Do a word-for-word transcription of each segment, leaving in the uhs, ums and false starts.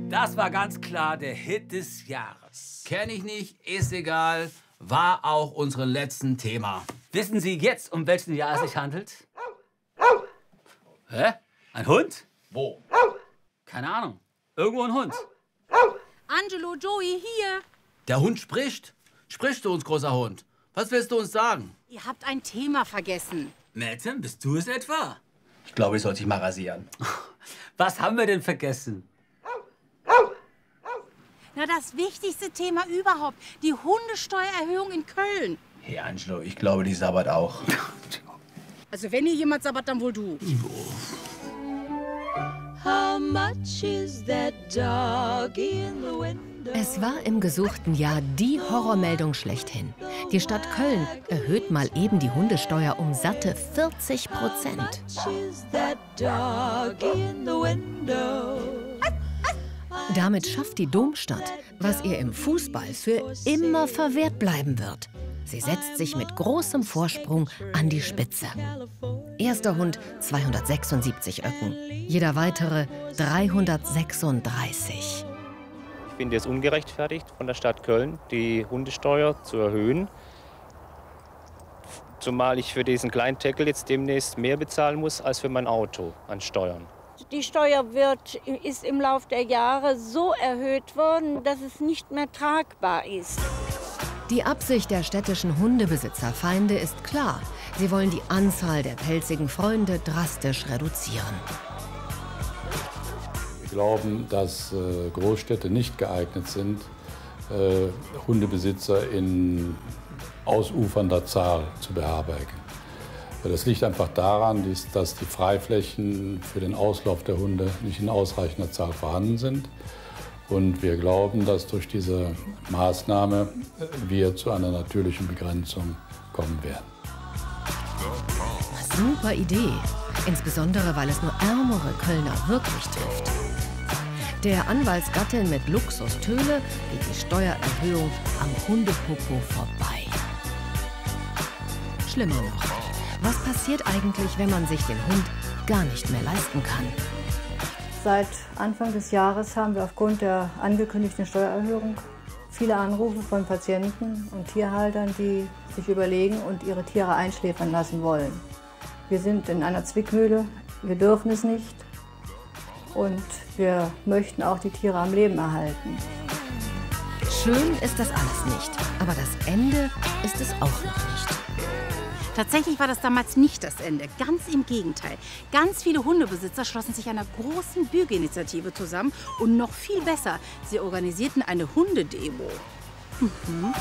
Das war ganz klar der Hit des Jahres. Kenn ich nicht, ist egal, war auch unser letzten Thema. Wissen Sie jetzt, um welchen Jahr es sich handelt? Hä? Ein Hund? Wo? Keine Ahnung. Irgendwo ein Hund. Angelo, Joey, hier. Der Hund spricht. Sprich zu uns, großer Hund. Was willst du uns sagen? Ihr habt ein Thema vergessen. Meltem, bist du es etwa? Ich glaube, ich sollte dich mal rasieren. Was haben wir denn vergessen? Na, das wichtigste Thema überhaupt. Die Hundesteuererhöhung in Köln. Hey, Angelo, ich glaube, die sabbert auch. Also wenn hier jemand sabbert, dann wohl du. How much is that doggy in the window? Es war im gesuchten Jahr die Horrormeldung schlechthin. Die Stadt Köln erhöht mal eben die Hundesteuer um satte vierzig Prozent. Damit schafft die Domstadt, was ihr im Fußball für immer verwehrt bleiben wird. Sie setzt sich mit großem Vorsprung an die Spitze. Erster Hund zweihundertsechsundsiebzig Öcken, jeder weitere dreihundertsechsunddreißig. Ich finde es ungerechtfertigt von der Stadt Köln, die Hundesteuer zu erhöhen. Zumal ich für diesen kleinen Tackle jetzt demnächst mehr bezahlen muss als für mein Auto an Steuern. Die Steuer wird, ist im Laufe der Jahre so erhöht worden, dass es nicht mehr tragbar ist. Die Absicht der städtischen Hundebesitzerfeinde ist klar. Sie wollen die Anzahl der pelzigen Freunde drastisch reduzieren. Wir glauben, dass äh, Großstädte nicht geeignet sind, äh, Hundebesitzer in ausufernder Zahl zu beherbergen. Das liegt einfach daran, dass die Freiflächen für den Auslauf der Hunde nicht in ausreichender Zahl vorhanden sind. Und wir glauben, dass durch diese Maßnahme wir zu einer natürlichen Begrenzung kommen werden. Super Idee. Insbesondere, weil es nur ärmere Kölner wirklich trifft. Der Anwaltsgattin mit Luxus-Töle geht die Steuererhöhung am Hundepopo vorbei. Schlimmer noch. Was passiert eigentlich, wenn man sich den Hund gar nicht mehr leisten kann? Seit Anfang des Jahres haben wir aufgrund der angekündigten Steuererhöhung viele Anrufe von Patienten und Tierhaltern, die sich überlegen und ihre Tiere einschläfern lassen wollen. Wir sind in einer Zwickmühle, wir dürfen es nicht und wir möchten auch die Tiere am Leben erhalten. Schön ist das alles nicht, aber das Ende ist es auch noch nicht. Tatsächlich war das damals nicht das Ende. Ganz im Gegenteil. Ganz viele Hundebesitzer schlossen sich einer großen Bürgerinitiative zusammen. Und noch viel besser, sie organisierten eine Hundedemo. Mhm.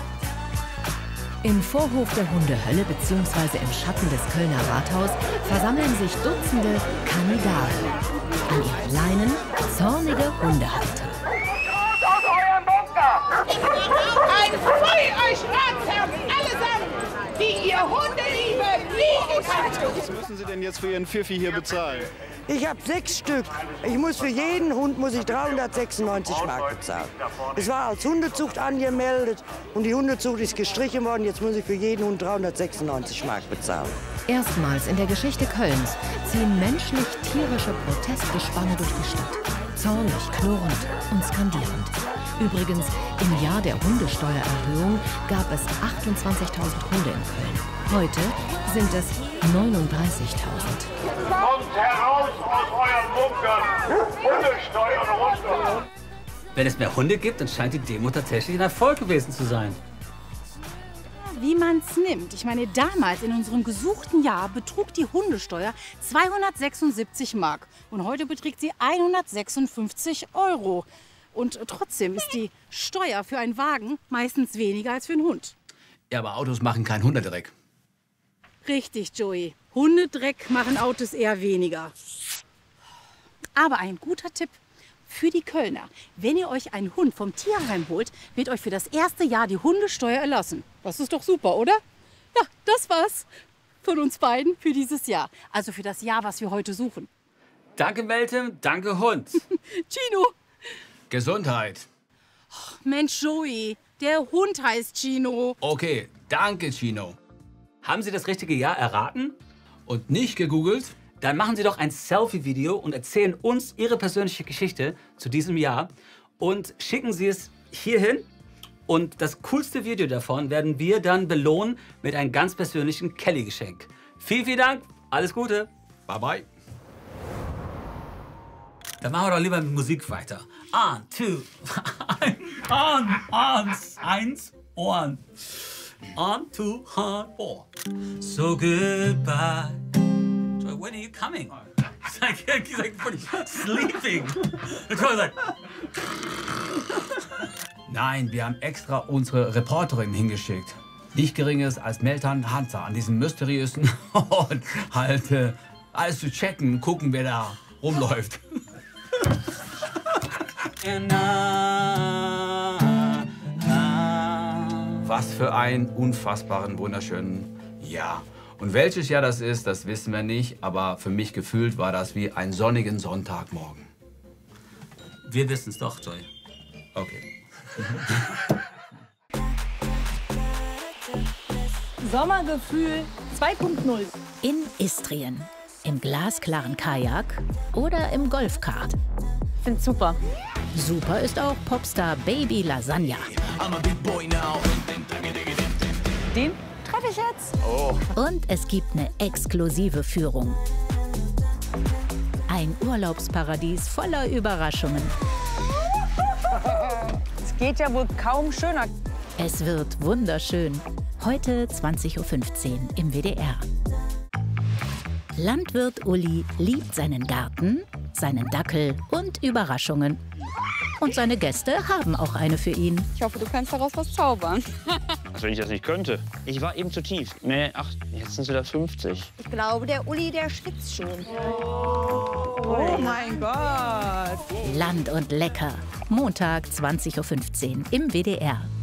Im Vorhof der Hundehölle bzw. im Schatten des Kölner Rathaus versammeln sich Dutzende Kannibalen. An ihren Leinen zornige Hundehalter. Aus eurem Bunker! Ein Pfui euch Ratsherren allesamt, die ihr Hunde lieben, lieben könnt! Was müssen Sie denn jetzt für Ihren Pfiffi hier bezahlen? Ich habe sechs Stück. Ich muss für jeden Hund muss ich dreihundertsechsundneunzig Mark bezahlen. Es war als Hundezucht angemeldet und die Hundezucht ist gestrichen worden. Jetzt muss ich für jeden Hund dreihundertsechsundneunzig Mark bezahlen. Erstmals in der Geschichte Kölns ziehen menschlich-tierische Protestgespanne durch die Stadt. Zornig, knurrend und skandierend. Übrigens, im Jahr der Hundesteuererhöhung gab es achtundzwanzigtausend Hunde in Köln. Heute sind es neununddreißigtausend. Kommt heraus aus euren Bunkern! Hundesteuern runter! Wenn es mehr Hunde gibt, dann scheint die Demo tatsächlich ein Erfolg gewesen zu sein. Wie man es nimmt. Ich meine, damals in unserem gesuchten Jahr betrug die Hundesteuer zweihundertsechsundsiebzig Mark. Und heute beträgt sie hundertsechsundfünfzig Euro. Und trotzdem ist die Steuer für einen Wagen meistens weniger als für einen Hund. Ja, aber Autos machen keinen Hundedreck. Richtig, Joey. Hundedreck machen Autos eher weniger. Aber ein guter Tipp für die Kölner. Wenn ihr euch einen Hund vom Tierheim holt, wird euch für das erste Jahr die Hundesteuer erlassen. Das ist doch super, oder? Ja, das war's von uns beiden für dieses Jahr. Also für das Jahr, was wir heute suchen. Danke, Meltem. Danke, Hund. Chino. Gesundheit. Oh, Mensch, Joey. Der Hund heißt Chino. Okay, danke, Chino. Haben Sie das richtige Jahr erraten? Und nicht gegoogelt? dann machen Sie doch ein Selfie-Video und erzählen uns Ihre persönliche Geschichte zu diesem Jahr und schicken Sie es hierhin. Und das coolste Video davon werden wir dann belohnen mit einem ganz persönlichen Kelly-Geschenk. Vielen, vielen Dank, alles Gute, bye bye. Dann machen wir doch lieber mit Musik weiter. One, two, on, eins, eins, one. On, two, on, four. So goodbye. Joy, when are you coming? He's like, he's like pretty sleeping. And Joy's like... Nein, wir haben extra unsere Reporterin hingeschickt. Nicht Geringes als Meltan Hansa an diesem mysteriösen Ort. Halt, äh, alles zu checken, gucken, wer da rumläuft. Was für einen unfassbaren, wunderschönen Jahr. Und welches Jahr das ist, das wissen wir nicht, aber für mich gefühlt war das wie ein sonnigen Sonntagmorgen. Wir wissen es doch, Joy. Okay. Sommergefühl zwei Punkt null. In Istrien, im glasklaren Kajak oder im Golfkart. Find's super. Super ist auch Popstar Baby Lasagna. Den treffe ich jetzt. Oh. Und es gibt eine exklusive Führung. Ein Urlaubsparadies voller Überraschungen. Es geht ja wohl kaum schöner. Es wird wunderschön. Heute zwanzig Uhr fünfzehn im W D R. Landwirt Uli liebt seinen Garten, seinen Dackel und Überraschungen. Und seine Gäste haben auch eine für ihn. Ich hoffe, du kannst daraus was zaubern. Als wenn ich das nicht könnte. Ich war eben zu tief. Nee, ach, jetzt sind es wieder fünfzig. Ich glaube, der Uli, der schwitzt schon. Oh, oh mein Gott. Land und lecker. Montag zwanzig Uhr fünfzehn im W D R.